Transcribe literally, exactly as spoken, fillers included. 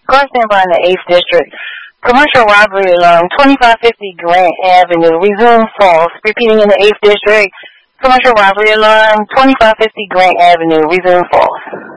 Car standby in the eighth District. Commercial robbery alarm, twenty-five fifty Grant Avenue. Resume false. Repeating in the eighth District. Commercial robbery alarm, twenty-five fifty Grant Avenue. Resume false.